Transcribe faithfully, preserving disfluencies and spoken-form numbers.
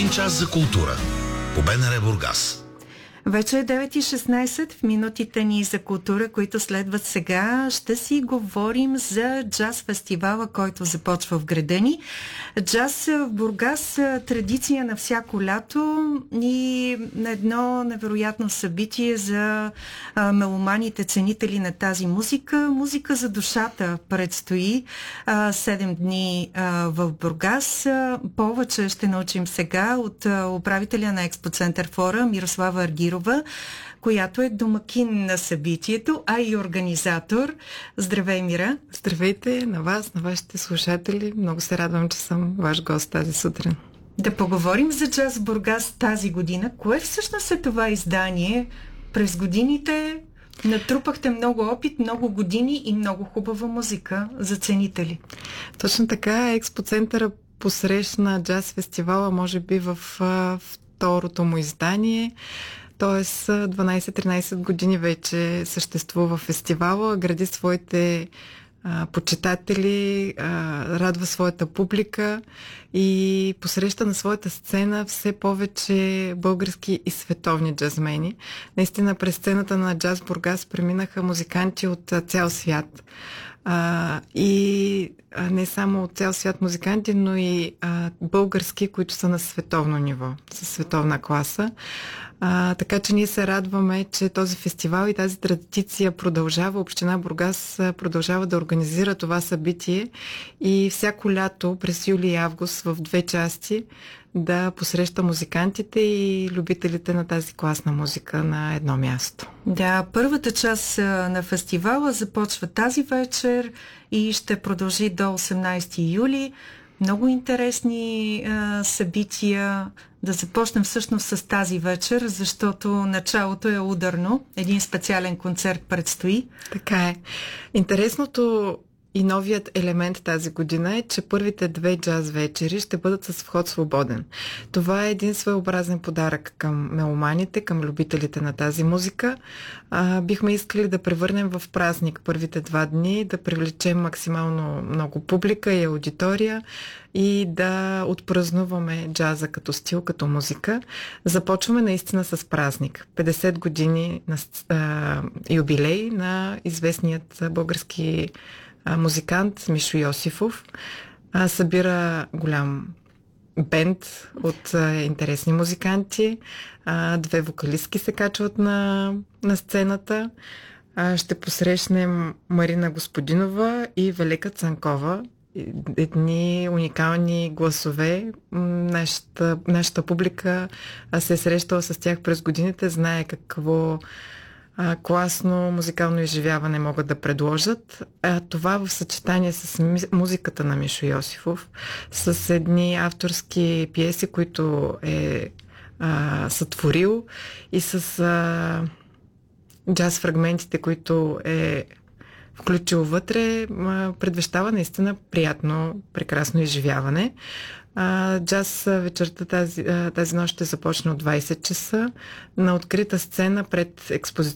Един час за култура по БНР Бургас. Вече е девет и шестнайсет. В минутите ни за култура, които следват сега, ще си говорим за джаз фестивала, който започва в града ни. Джаз в Бургас – традиция на всяко лято и едно невероятно събитие за а, меломаните, ценители на тази музика. Музика за душата предстои а, седем дни а, в Бургас. А, повече ще научим сега от а, управителя на Експоцентър Фора Мирослава Аргирова, която е домакин на събитието, а и организатор. Здравей, Мира! Здравейте на вас, на вашите слушатели. Много се радвам, че съм ваш гост тази сутрин. Да поговорим за джаз в Бургас тази година. Кое всъщност е това издание? През годините натрупахте много опит, много години и много хубава музика за ценители. Точно така, Експоцентъра посрещна джаз фестивала, може би в а, второто му издание. Тоест дванайсет-тринайсет години вече съществува фестивала, гради своите а, почитатели, а, радва своята публика и посреща на своята сцена все повече български и световни джазмени. Наистина през сцената на Джаз Бургас преминаха музиканти от цял свят. А, и а, не само от цял свят музиканти, но и а, български, които са на световно ниво, със световна класа. А, така че ние се радваме, че този фестивал и тази традиция продължава. Община Бургас продължава да организира това събитие и всяко лято през юли и август в две части да посреща музикантите и любителите на тази класна музика на едно място. Да, първата част на фестивала започва тази вечер и ще продължи до осемнайсети юли. Много интересни а, събития. Да започнем всъщност с тази вечер, защото началото е ударно. Един специален концерт предстои. Така е. Интересното и новият елемент тази година е, че първите две джаз вечери ще бъдат с вход свободен. Това е един своеобразен подарък към меломаните, към любителите на тази музика. А, бихме искали да превърнем в празник първите два дни, да привлечем максимално много публика и аудитория и да отпразнуваме джаза като стил, като музика. Започваме наистина с празник. петдесет години на а, юбилей на известният български музикант Мишо Йосифов. А, събира голям бенд от а, интересни музиканти. А, две вокалистки се качват на, на сцената. А, ще посрещнем Марина Господинова и Велека Цанкова. Едни уникални гласове. Нашата, нашата публика се е срещала с тях през годините, знае какво а, класно музикално изживяване могат да предложат. А, това в съчетание с музиката на Мишо Йосифов, с едни авторски пиеси, които е а, сътворил и с а, джаз фрагментите, които е включил вътре, предвещава наистина приятно, прекрасно изживяване. А, джаз вечерта тази, тази нощ ще започне от двайсет часа на открита сцена пред експози...